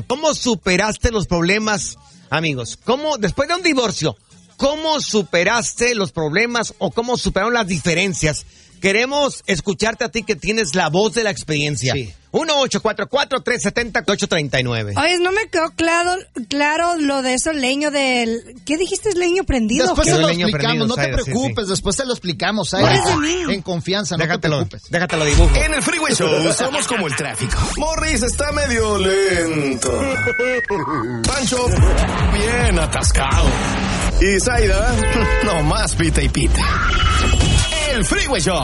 ¿Cómo superaste los problemas, amigos? ¿Cómo, después de un divorcio, cómo superaste los problemas o cómo superaron las diferencias? Queremos escucharte a ti que tienes la voz de la experiencia. Sí. 1-844-370-839. Oye, no me quedó claro lo de eso, leño del... ¿Qué dijiste, es leño prendido? Después ¿Qué? se lo explicamos, no te preocupes, después te lo explicamos. En confianza, no te preocupes. Déjatelo dibujo. En el Freeway Show somos como el tráfico. Morris está medio lento. Pancho, bien atascado. Y Zaida, nomás pita y pita. El Freeway Show.